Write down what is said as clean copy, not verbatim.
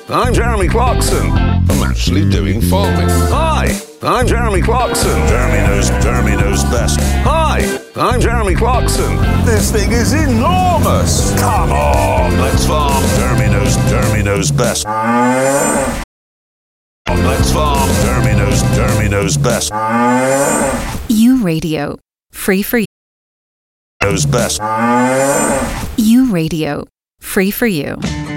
I'm Jeremy Clarkson. I'm actually doing farming. Hi, I'm Jeremy Clarkson. Jeremy knows best. Hi, I'm Jeremy Clarkson. This thing is enormous. Come on, let's farm. Jeremy knows best. Let's farm. Jeremy knows best. U Radio, free for you. Knows best. U Radio, free for you.